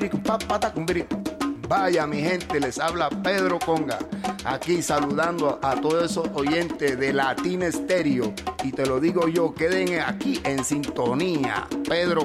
Vaya mi gente, les habla Pedro Conga, aquí saludando a todos esos oyentes de Latina Stereo. Y te lo digo yo, queden aquí en sintonía. Pedro